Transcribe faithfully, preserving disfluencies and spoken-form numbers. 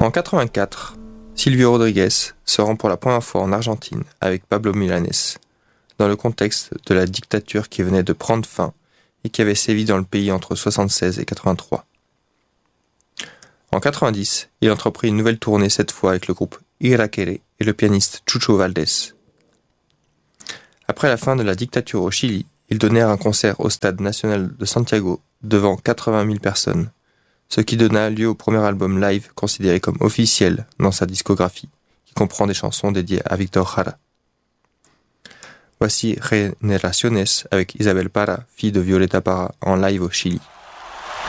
En quatre-vingt-quatre, Silvio Rodriguez se rend pour la première fois en Argentine avec Pablo Milanés, dans le contexte de la dictature qui venait de prendre fin et qui avait sévi dans le pays entre soixante-seize et quatre-vingt-trois. En quatre-vingt-dix, il entreprit une nouvelle tournée cette fois avec le groupe Irakere et le pianiste Chucho Valdés. Après la fin de la dictature au Chili, ils donnèrent un concert au Stade national de Santiago devant quatre-vingt mille personnes, ce qui donna lieu au premier album live considéré comme officiel dans sa discographie, qui comprend des chansons dédiées à Víctor Jara. Voici Generaciones avec Isabel Parra, fille de Violeta Parra, en live au Chili.